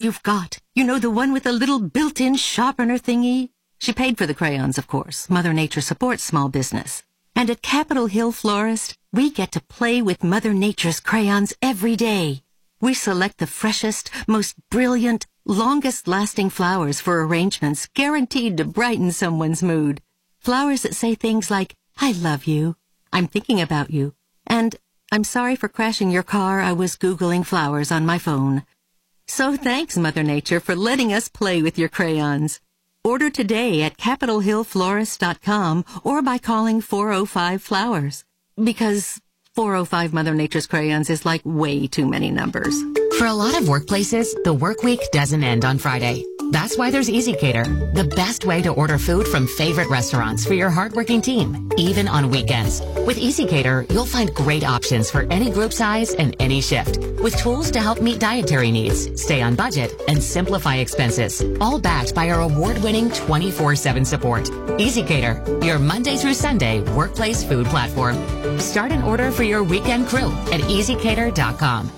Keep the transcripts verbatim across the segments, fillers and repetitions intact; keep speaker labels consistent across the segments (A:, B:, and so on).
A: you've got. You know, the one with the little built-in sharpener thingy? She paid for the crayons, of course. Mother Nature supports small business. And at Capitol Hill Florist, we get to play with Mother Nature's crayons every day. We select the freshest, most brilliant, longest-lasting flowers for arrangements guaranteed to brighten someone's mood. Flowers that say things like, I love you, I'm thinking about you, and I'm sorry for crashing your car, I was Googling flowers on my phone. So thanks, Mother Nature, for letting us play with your crayons. Order today at capitol hill florist dot com or by calling four oh five flowers. Because four oh five Mother Nature's crayons is like way too many numbers.
B: For a lot of workplaces, the work week doesn't end on Friday. That's why there's EasyCater, the best way to order food from favorite restaurants for your hardworking team, even on weekends. With EasyCater, you'll find great options for any group size and any shift, with tools to help meet dietary needs, stay on budget, and simplify expenses, all backed by our award-winning twenty-four seven support. EasyCater, your Monday through Sunday workplace food platform. Start an order for your weekend crew at easy cater dot com.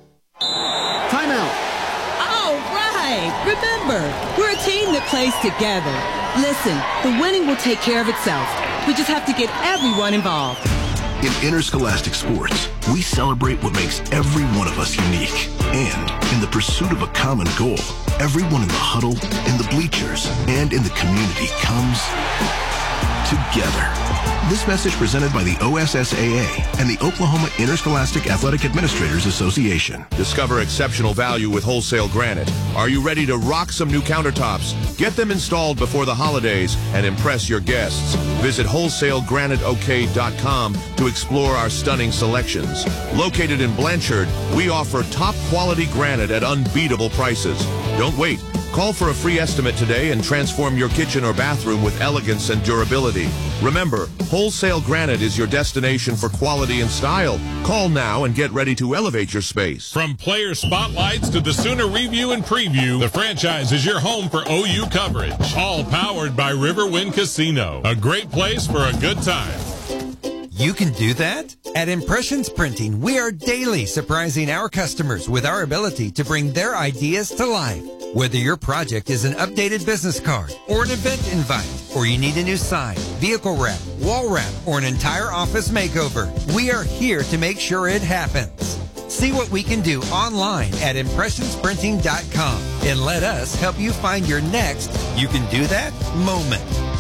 C: Timeout.
D: All right. Remember, we're a team that plays together. Listen, the winning will take care of itself. We just have to get everyone involved.
E: In interscholastic sports, we celebrate what makes every one of us unique. And in the pursuit of a common goal, everyone in the huddle, in the bleachers, and in the community comes together. This message presented by the O S S A A and the Oklahoma Interscholastic Athletic Administrators Association.
F: Discover exceptional value with Wholesale Granite. Are you ready to rock some new countertops? Get them installed before the holidays and impress your guests. Visit wholesale granite o k dot com to explore our stunning selections. Located in Blanchard, we offer top quality granite at unbeatable prices. Don't wait. Call for a free estimate today and transform your kitchen or bathroom with elegance and durability. Remember, Wholesale Granite is your destination for quality and style. Call now and get ready to elevate your space.
G: From player spotlights to the Sooner review and preview, the Franchise is your home for O U coverage. All powered by Riverwind Casino. A great place for a good time.
H: You can do that? At Impressions Printing, we are daily surprising our customers with our ability to bring their ideas to life. Whether your project is an updated business card or an event invite, or you need a new sign, vehicle wrap, wall wrap, or an entire office makeover, we are here to make sure it happens. See what we can do online at impressions printing dot com and let us help you find your next you can do that moment.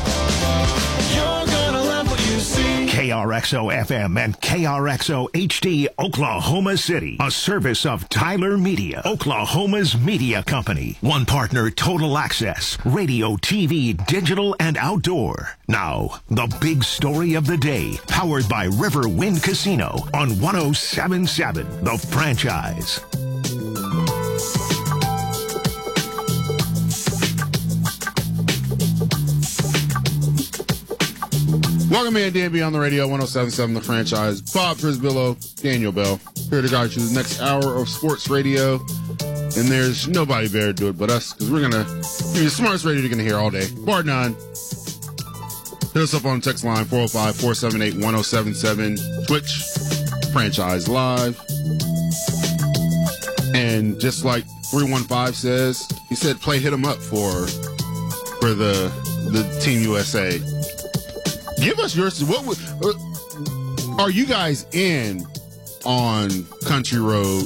I: You're gonna love what you see.
E: K R X O F M and K R X O H D, Oklahoma City. A service of Tyler Media, Oklahoma's media company. One partner, Total Access, radio, T V, digital, and outdoor. Now, the big story of the day, powered by Riverwind Casino on one oh seven point seven, The Franchise.
J: Welcome in, D and B on the radio, one oh seven point seven The Franchise. Bob Frisbillo, Daniel Bell, here to guide you the next hour of sports radio. And there's nobody better to do it but us, because we're going to give you the smartest radio you're going to hear all day. Bar nine. Hit us up on the text line, four oh five, four seven eight, one oh seven seven. Twitch, Franchise Live. And just like three one five says, he said play Hit 'em Up for, for the, the Team U S A. Give us yours. What would, uh, are you guys in on Country Road,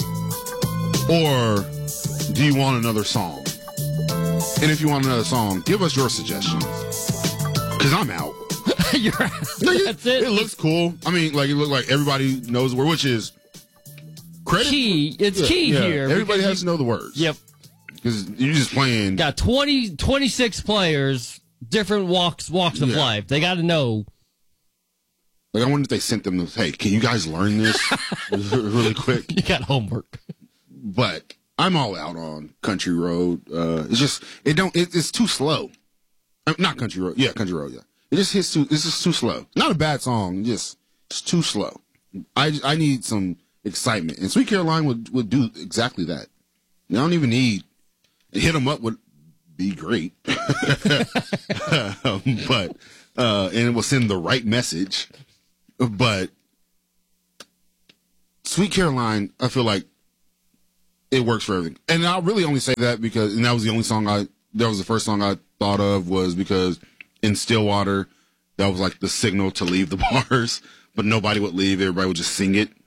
J: or do you want another song? And if you want another song, give us your suggestions, because I'm out.
K: You're out. That's it.
J: It looks cool. I mean, like it looks like everybody knows the word, which is credit.
K: Key. It's
J: yeah,
K: key
J: yeah.
K: here.
J: Everybody has to know the words.
K: Yep.
J: Because you're just playing.
K: Got twenty, twenty-six players. Different walks walks of yeah. life. They got to know.
J: Like, I wonder if they sent them this, hey, can you guys learn this really quick?
K: You got homework.
J: But I'm all out on Country Road. Uh, it's just, it don't, it, it's too slow. Uh, not Country Road. Yeah, Country Road, yeah. It just hits too, it's just too slow. Not a bad song, just, it's too slow. I, I need some excitement. And Sweet Caroline would, would do exactly that. I don't even need, Hit 'em Up would be great. um, but, uh, and it will send the right message. But Sweet Caroline, I feel like it works for everything. And I really only say that because, and that was the only song I, that was the first song I thought of was because in Stillwater, that was like the signal to leave the bars, but nobody would leave. Everybody would just sing it.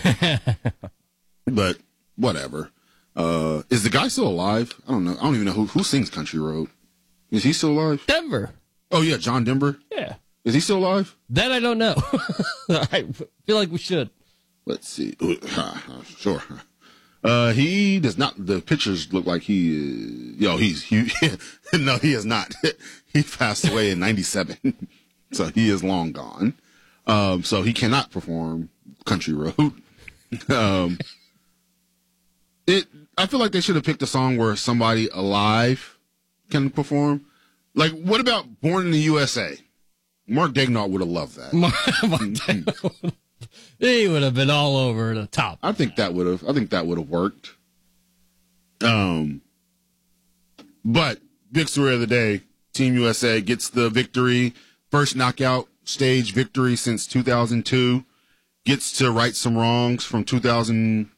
J: But whatever. Uh, is the guy still alive? I don't know. I don't even know who, who sings Country Road. Is he still alive?
K: Denver.
J: Oh, yeah, John Denver?
K: Yeah.
J: Is he still alive?
K: That I don't know. I feel like we should.
J: Let's see. Sure. Uh, he does not. The pictures look like he is. Yo, he's. He, no, he is not. He passed away in ninety-seven. So he is long gone. Um, so he cannot perform Country Road. Um, it. I feel like they should have picked a song where somebody alive can perform. Like, what about Born in the U S A? Mark Daignault would have loved that.
K: Mark, Mark Daignault. He would have been all over the top.
J: I think that would have. I think that would have worked. Um, but big story of the day: Team U S A gets the victory, first knockout stage victory since two thousand two. Gets to right some wrongs from two thousand.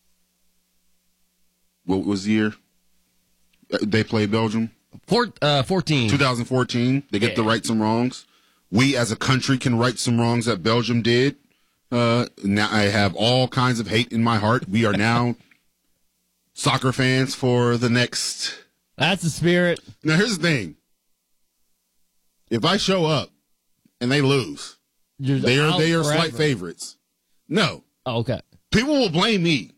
J: What was the year they played Belgium?
K: Four, uh, fourteen.
J: twenty fourteen. They get
K: yeah.
J: to right some wrongs. We as a country can right some wrongs that Belgium did. Uh, now I have all kinds of hate in my heart. We are now soccer fans for the next.
K: That's the spirit.
J: Now here's the thing. If I show up and they lose,
K: You're
J: they are they are
K: forever.
J: slight favorites. No.
K: Oh, okay.
J: People will blame me.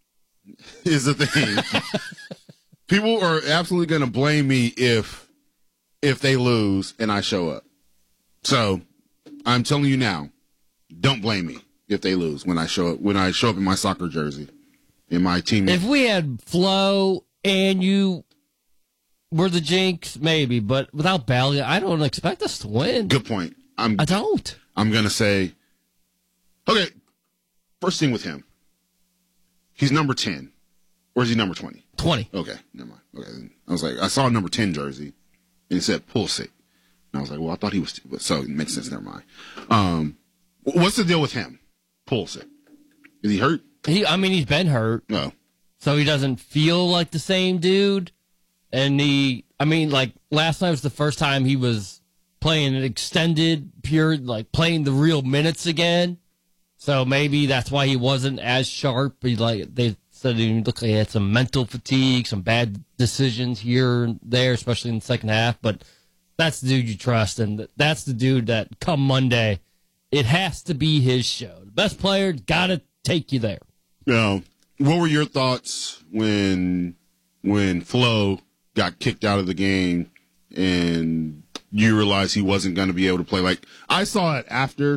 J: Is the thing. People are absolutely going to blame me if if they lose and I show up. So I'm telling you now. Don't blame me if they lose when I show up when I show up in my soccer jersey, in my team.
K: If we had Flo and you were the jinx, maybe, but without Ballion, I don't expect us to win.
J: Good point. I'm,
K: I don't.
J: I'm gonna say, okay. First thing with him, he's number ten, or is he number twenty?
K: Twenty.
J: Okay, never mind. Okay, I was like, I saw a number ten jersey, and it said Pulisic, and I was like, well, I thought he was, so it makes sense. Never mind. Um. What's the deal with him? Pulisic. Is he hurt?
K: He, I mean, he's been hurt.
J: No.
K: So he doesn't feel like the same dude. And he, I mean, like, last night was the first time he was playing an extended, pure, like, playing the real minutes again. So maybe that's why he wasn't as sharp. He, like, they said he looked like he had some mental fatigue, some bad decisions here and there, especially in the second half. But that's the dude you trust. And that's the dude that come Monday, it has to be his show. The best player got to take you there.
J: Now, what were your thoughts when when Flo got kicked out of the game and you realized he wasn't going to be able to play? Like, I saw it after,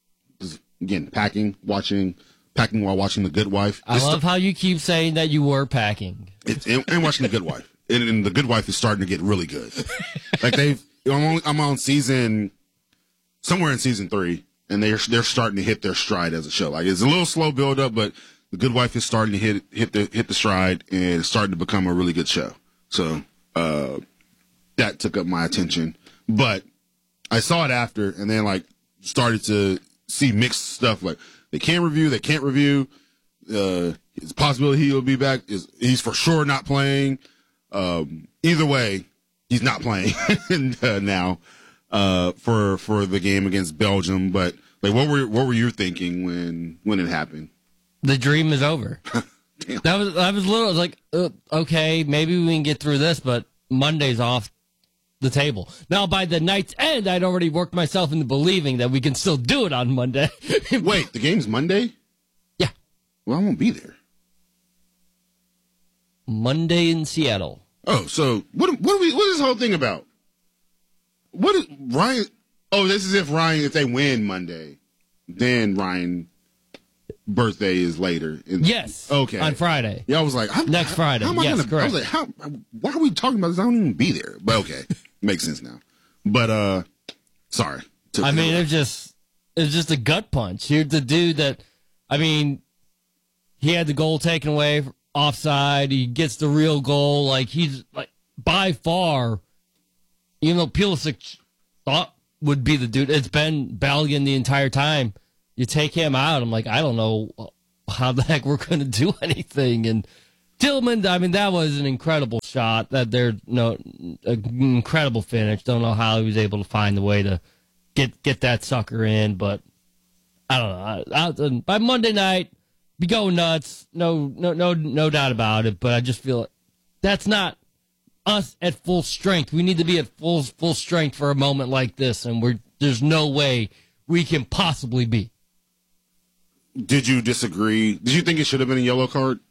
J: again, packing, watching, packing while watching The Good Wife.
K: I
J: This
K: love
J: st-
K: how you keep saying that you were packing.
J: It's, and, and watching The Good Wife. And, and The Good Wife is starting to get really good. Like, they've, I'm on, I'm on season, somewhere in season three. And they're they're starting to hit their stride as a show. Like, it's a little slow build up, but The Good Wife is starting to hit hit the hit the stride, and it's starting to become a really good show. So uh, that took up my attention. But I saw it after, and then like started to see mixed stuff. Like, they can review, they can't review. Uh, it's a possibility he'll be back. Is he's for sure not playing. Um, either way, he's not playing and, uh, now. Uh, for for the game against Belgium, but like, what were what were you thinking when when it happened?
K: The dream is over. that was that was a little I was like, uh, okay, maybe we can get through this, but Monday's off the table. Now, by the night's end, I'd already worked myself into believing that we can still do it on Monday.
J: Wait, the game's Monday?
K: Yeah.
J: Well, I won't be there.
K: Monday in Seattle.
J: Oh, so what? What are we? What is this whole thing about? What is Ryan? Oh, this is if Ryan, if they win Monday, then Ryan birthday is later. In,
K: yes.
J: Okay.
K: On Friday.
J: Yeah, I was like, how,
K: next Friday.
J: How am I
K: yes,
J: gonna,
K: correct.
J: I was like, how? Why are we talking about this? I don't even be there. But okay, makes sense now. But uh, sorry.
K: I mean, it's just it's just a gut punch. Here's the dude that, I mean, he had the goal taken away, offside. He gets the real goal. Like, he's like by far. Even though Pulisic thought would be the dude, it's been Ballion the entire time. You take him out, I'm like, I don't know how the heck we're going to do anything. And Tillman, I mean, that was an incredible shot. That they're no an incredible finish. Don't know how he was able to find the way to get get that sucker in, but I don't know. I, I, by Monday night, we go nuts. No, no, no, no doubt about it. But I just feel that's not us at full strength. We need to be at full full strength for a moment like this, and we're there's no way we can possibly be.
J: Did you disagree? Did you think it should have been a yellow card?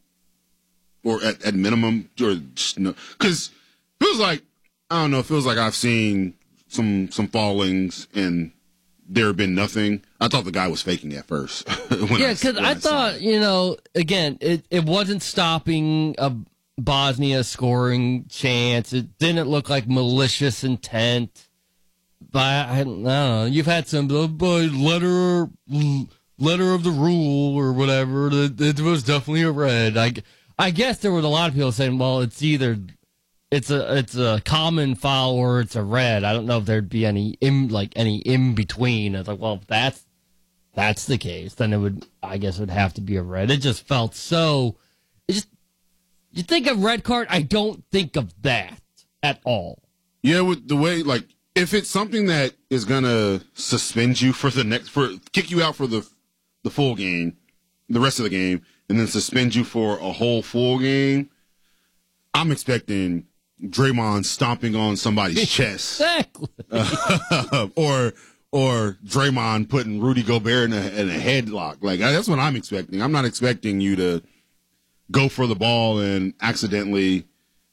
J: Or at, at minimum, or just no? Because feels like I don't know. It feels like I've seen some some fallings and there have been nothing. I thought the guy was faking at first.
K: Yeah, because I, I thought you know again it, it wasn't stopping a Bosnia scoring chance. It didn't look like malicious intent. But I, I don't know. You've had some by letter letter of the rule or whatever. It, it was definitely a red. I. I guess there was a lot of people saying, "Well, it's either it's a it's a common foul or it's a red." I don't know if there'd be any in like any in between. It's like, well, if that's that's the case, then it would. I guess it would have to be a red. It just felt so. It just you think of red card. I don't think of that at all.
J: Yeah, with the way like if it's something that is gonna suspend you for the next for kick you out for the the full game, the rest of the game. And then suspend you for a whole full game, I'm expecting Draymond stomping on somebody's chest.
K: Exactly.
J: Uh, or or Draymond putting Rudy Gobert in a, in a headlock. Like, that's what I'm expecting. I'm not expecting you to go for the ball and accidentally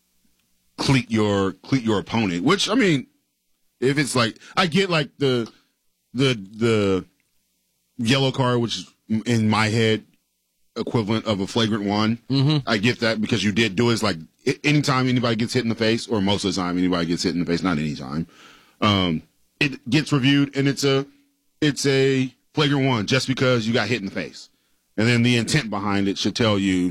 J: cleat your cleat your opponent. Which, I mean, if it's like, I get like the the the yellow card, which is in my head, equivalent of a flagrant one.
K: Mm-hmm.
J: I get that because you did do it. It's like anytime anybody gets hit in the face, or most of the time anybody gets hit in the face, not anytime, um, it gets reviewed and it's a it's a flagrant one just because you got hit in the face. And then the intent behind it should tell you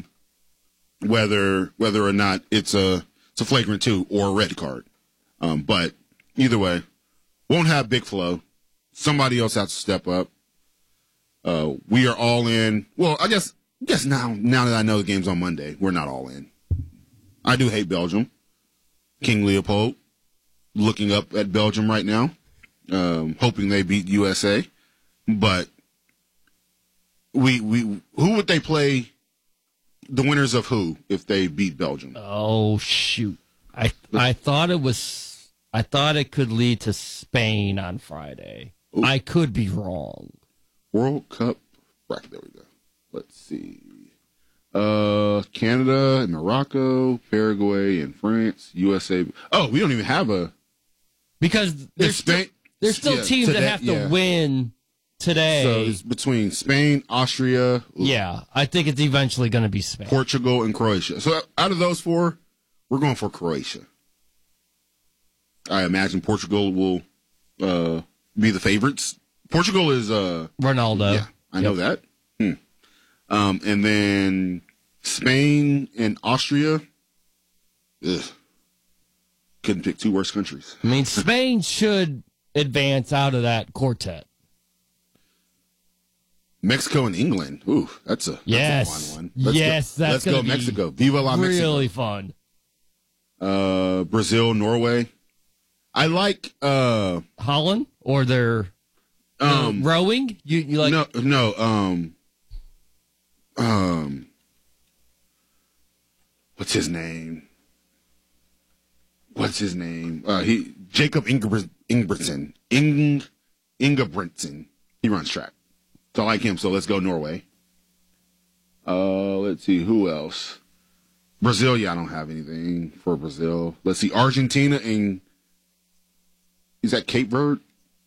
J: whether whether or not it's a it's a flagrant two or a red card. Um, but either way, won't have big flow. Somebody else has to step up. Uh, we are all in. Well, I guess. I guess now, now that I know the game's on Monday, we're not all in. I do hate Belgium. King Leopold, looking up at Belgium right now, um, hoping they beat U S A. But we we who would they play? The winners of who if they beat Belgium?
K: Oh shoot! I I thought it was. I thought it could lead to Spain on Friday. Ooh. I could be wrong.
J: World Cup bracket. There we go. Let's see. Uh, Canada and Morocco, Paraguay and France, U S A. Oh, we don't even have a
K: because there's
J: Spain,
K: still, there's still
J: yeah,
K: teams
J: today,
K: that have to
J: yeah.
K: win today.
J: So it's between Spain, Austria.
K: Yeah, I think it's eventually going to be Spain,
J: Portugal, and Croatia. So out of those four, we're going for Croatia. I imagine Portugal will uh, be the favorites. Portugal is uh,
K: Ronaldo.
J: Yeah, I
K: yep.
J: know that. Hmm. Um, and then Spain and Austria. Ugh. Couldn't pick two worse countries.
K: I mean, Spain should advance out of that quartet.
J: Mexico and England. Ooh, that's a, that's
K: yes.
J: a fun one. Let's
K: yes,
J: go,
K: that's
J: let's go
K: be
J: Mexico. Viva la Mexico.
K: Really fun.
J: Uh, Brazil, Norway. I like uh,
K: Holland or their
J: um,
K: rowing. You you like
J: no no um um what's his name? What's his name? Uh, he Jacob Ingebr- Ingebrigtsen. Ing Ingebrigtsen. He runs track. So I like him. So let's go Norway. Uh, let's see who else. Brazil. Yeah, I don't have anything for Brazil. Let's see Argentina and is that Cape Verde?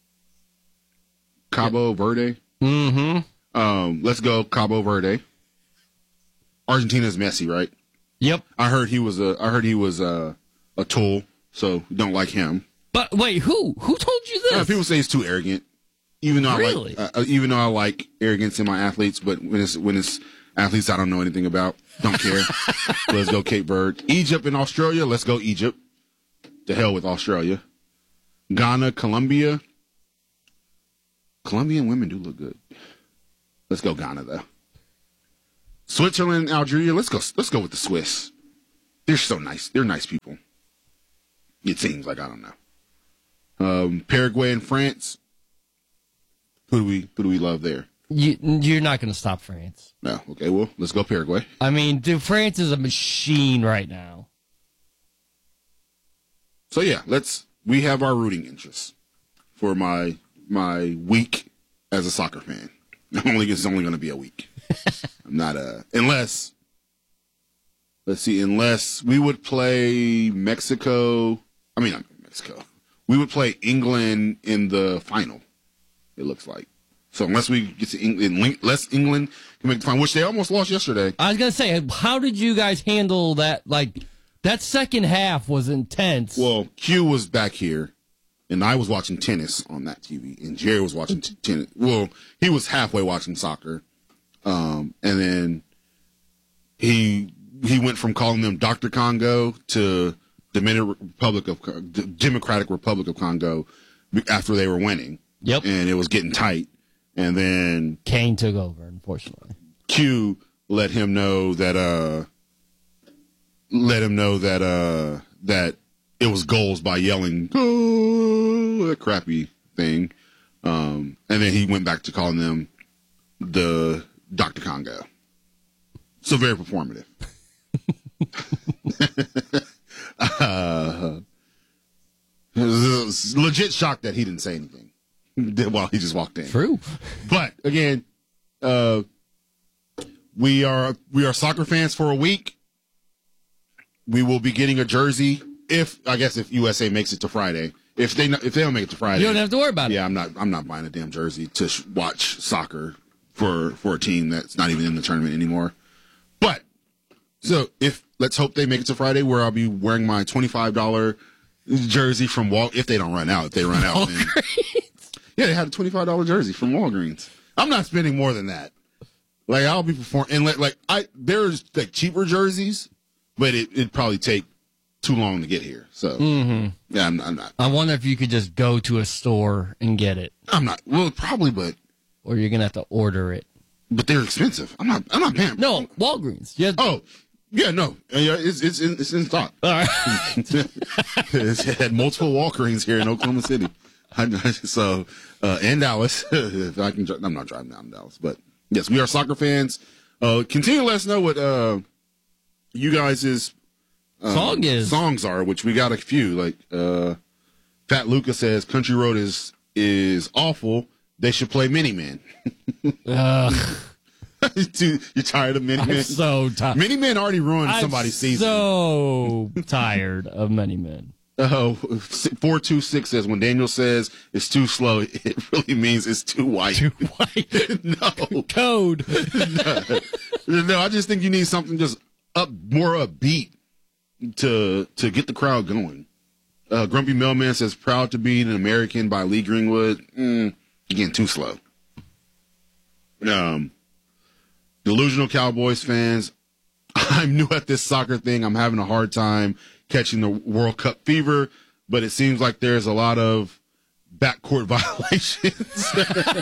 J: Cabo Verde.
K: Mm-hmm.
J: Um, let's go Cabo Verde. Argentina's Messi, right?
K: Yep.
J: I heard he was a. I heard he was a, a tool, so don't like him.
K: But wait, who who told you this?
J: Uh, people say he's too arrogant. Even though
K: really?
J: I like, uh, even though I like arrogance in my athletes, but when it's when it's athletes I don't know anything about, don't care. Let's go Cape Verde. Egypt and Australia. Let's go Egypt. To hell with Australia. Ghana, Colombia. Colombian women do look good. Let's go Ghana, though. Switzerland, Algeria. Let's go. Let's go with the Swiss. They're so nice. They're nice people. It seems like, I don't know. Um, Paraguay and France. Who do we who do we love there?
K: You, you're not going to stop France.
J: No. Okay. Well, let's go Paraguay.
K: I mean, dude, France is a machine right now.
J: So yeah, let's. We have our rooting interests for my my week as a soccer fan. Only it's only going to be a week. I'm not a unless. Let's see. Unless we would play Mexico. I mean, not Mexico. We would play England in the final. It looks like. So unless we get to England, unless England can make the final, which they almost lost yesterday.
K: I was gonna say, how did you guys handle that? Like, that second half was intense.
J: Well, Q was back here, and I was watching tennis on that T V, and Jerry was watching t- tennis. Well, he was halfway watching soccer, um, and then he he went from calling them Doctor Congo to Dominican Republic of Democratic Republic of Congo after they were winning.
K: Yep,
J: and it was getting tight. And then
K: Kane took over, unfortunately.
J: Q let him know that uh let him know that uh that it was goals by yelling goal, that crappy thing. Um and then he went back to calling them the Doctor Congo. So very performative. uh, it was legit shocked that he didn't say anything while he just walked in.
K: True.
J: But again, uh, we are we are soccer fans for a week. We will be getting a jersey if I guess if U S A makes it to Friday. If they if they don't make it to Friday,
K: you don't have to worry about it.
J: Yeah, I'm not I'm not buying a damn jersey to sh- watch soccer for for a team that's not even in the tournament anymore. But so if let's hope they make it to Friday, where I'll be wearing my twenty-five dollars jersey from Wal. If they don't run out, if they run out, then, yeah, they had a twenty-five dollars jersey from Walgreens. I'm not spending more than that. Like I'll be performing, and like, like I there's like cheaper jerseys, but it it'd probably take too long to get here. So
K: mm-hmm.
J: yeah, I'm, I'm not.
K: I wonder if you could just go to a store and get it.
J: I'm not. Well, probably, but
K: or you're gonna have to order it.
J: But they're expensive. I'm not. I'm not paying.
K: No, Walgreens. Yeah.
J: Oh, yeah. No. Yeah, it's it's in, it's in stock.
K: All right.
J: It's had multiple Walgreens here in Oklahoma City. So uh, and Dallas. If I can, I'm not driving down to Dallas, but yes, we are soccer fans. Uh, continue to let us know what uh, you guys' um,
K: Song is.
J: songs are, which we got a few. Like uh, Fat Luca says, "Country Road is is awful. They should play Mini Man."
K: Ugh.
J: Dude, you're tired of Mini Men?
K: I'm so tired.
J: Mini Men already ruined
K: I'm
J: somebody's season.
K: So tired of Many Men.
J: Oh, four two six says, when Daniel says it's too slow, it really means it's too white.
K: Too white.
J: No.
K: Code.
J: no. no, I just think you need something just up, more upbeat to to get the crowd going. Uh, Grumpy Mailman says, proud to be an American by Lee Greenwood. Mm, again, too slow. Um, Delusional Cowboys fans, I'm new at this soccer thing. I'm having a hard time catching the World Cup fever, but it seems like there's a lot of backcourt violations.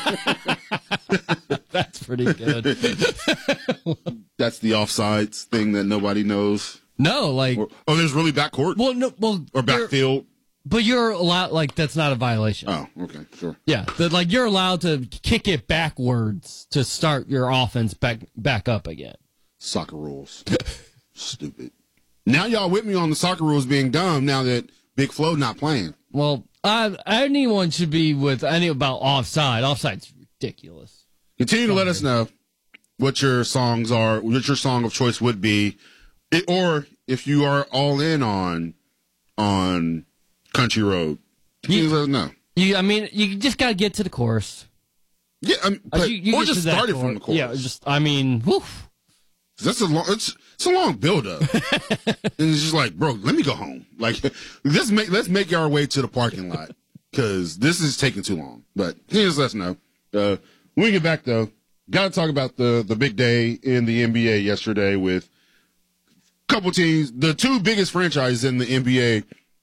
K: That's pretty good.
J: That's the offsides thing that nobody knows.
K: No, like
J: or, oh, there's really backcourt.
K: Well, no, well,
J: or backfield.
K: But you're allowed, like, that's not a violation.
J: Oh, okay, sure.
K: Yeah, that, like, you're allowed to kick it backwards to start your offense back back up again.
J: Soccer rules. Stupid. Now y'all with me on the soccer rules being dumb now that Big Flo not playing.
K: Well, uh, anyone should be with any about offside. Offside's ridiculous.
J: Continue to let us know what your songs are, what your song of choice would be, it, or if you are all in on on Country Road. Continue
K: you,
J: to let us know.
K: You, I mean, you just got to get to the chorus.
J: Yeah, I mean, but, uh, you, you or just start it from the chorus.
K: Yeah, just I mean, whew.
J: That's a long. It's it's a long build up, and it's just like, bro, let me go home. Like, let's make let's make our way to the parking lot because this is taking too long. But just let us know. Uh, when we get back though, got to talk about the the big day in the N B A yesterday with a couple teams. The two biggest franchises in the N B A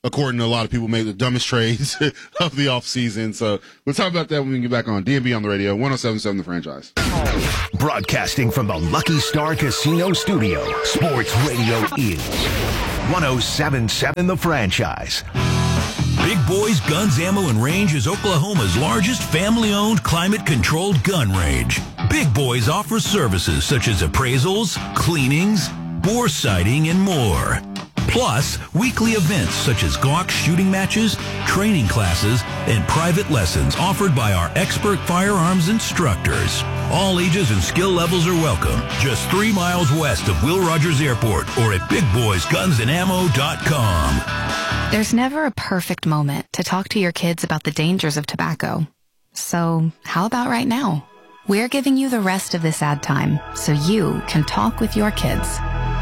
J: according to a lot of people, made the dumbest trades of the offseason. So we'll talk about that when we get back on D and B on the radio, one oh seven point seven The Franchise.
E: Broadcasting from the Lucky Star Casino Studio, Sports Radio is one oh seven point seven The Franchise.
L: Big Boys Guns, Ammo, and Range is Oklahoma's largest family-owned, climate-controlled gun range. Big Boys offers services such as appraisals, cleanings, bore sighting, and more. Plus, weekly events such as Glock shooting matches, training classes, and private lessons offered by our expert firearms instructors. All ages and skill levels are welcome. Just three miles west of Will Rogers Airport or at big boys guns and ammo dot com.
M: There's never a perfect moment to talk to your kids about the dangers of tobacco. So, how about right now? We're giving you the rest of this ad time so you can talk with your kids.